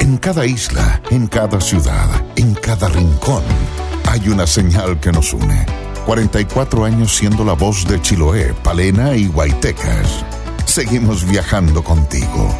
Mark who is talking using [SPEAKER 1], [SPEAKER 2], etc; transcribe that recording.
[SPEAKER 1] En cada isla, en cada ciudad, en cada rincón, hay una señal que nos une. 44 años siendo la voz de Chiloé, Palena y Huaytecas. Seguimos viajando contigo.